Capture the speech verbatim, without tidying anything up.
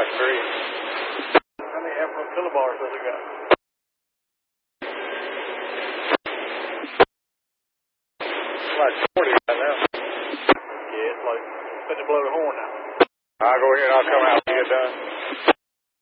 That's three. How many half kilobars does it got? It's like forty right now. Yeah, it's like, it's finna blow the horn now. I'll go ahead, I'll come out when you get done.